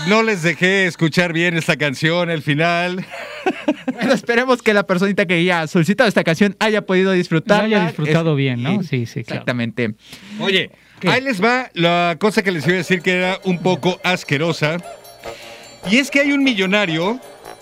no les dejé escuchar bien esta canción, el final. Bueno, esperemos que la personita que ya ha solicitado esta canción haya podido disfrutarla. Haya disfrutado bien, ¿no? Sí, claro. Exactamente. Oye, ¿qué? ahí les va la cosa que les iba a decir que era un poco asquerosa. Y es que hay un millonario.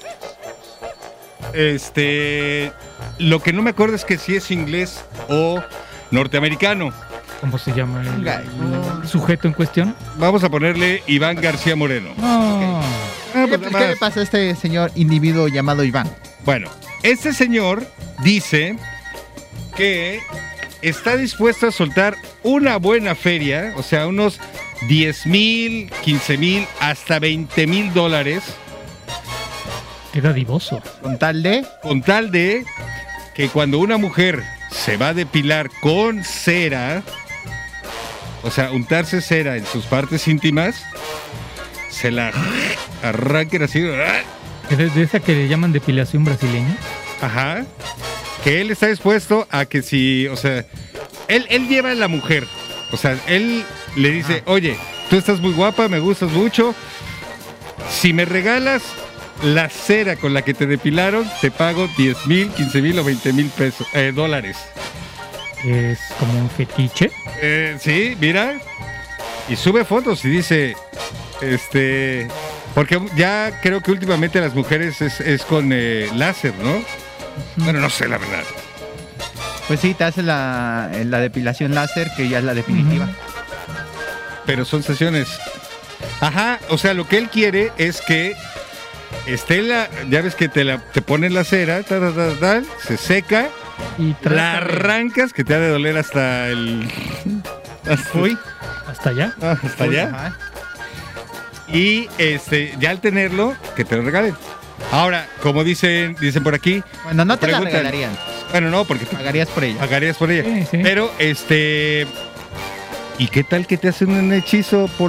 Lo que no me acuerdo es que si es inglés o norteamericano. ¿Cómo se llama el sujeto en cuestión? Vamos a ponerle Iván García Moreno. No. Pues ¿Qué nada le más. pasa a este señor individuo llamado Iván? Bueno, este señor dice que está dispuesto a soltar una buena feria, o sea, unos 10,000, 15,000, hasta $20,000, Qué dadivoso. Con tal de... con tal de que cuando una mujer se va a depilar con cera, o sea, untarse cera en sus partes íntimas, se la arranquen así, ¿De esa que le llaman depilación brasileña? ajá, que él está dispuesto a que si, o sea, él lleva a la mujer, o sea, él le dice, oye, tú estás muy guapa, me gustas mucho, si me regalas la cera con la que te depilaron, te pago 10,000, 15,000 o 20,000 dólares. Es como un fetiche. Sí, mira, y sube fotos y dice, porque ya creo que últimamente las mujeres es con láser, ¿no? Bueno, no sé la verdad. Pues sí, te hace la depilación láser, que ya es la definitiva. Pero son sesiones. Ajá, o sea, lo que él quiere es que ya ves que te ponen la cera, se seca, Y la arrancas, que te ha de doler hasta el... Uy, hasta allá. hasta allá. Ajá. Y ya al tenerlo, que te lo regalen. Ahora, como dicen por aquí... Bueno, no te la preguntan- regalarían. Bueno, no, porque tú Pagarías por ella. pagarías por ella. Sí, sí. Pero, ¿y qué tal que te hacen un hechizo por